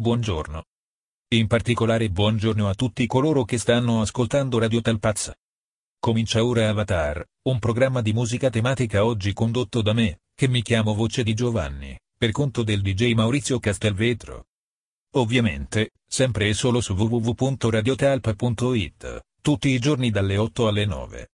buongiorno. In particolare buongiorno a tutti coloro che stanno ascoltando Radio Talpazza. Comincia ora Avatar, un programma di musica tematica oggi condotto da me, che mi chiamo Voce di Giovanni, per conto del DJ Maurizio Castelvetro. Ovviamente, sempre e solo su www.radiotalpa.it, tutti i giorni dalle 8 alle 9.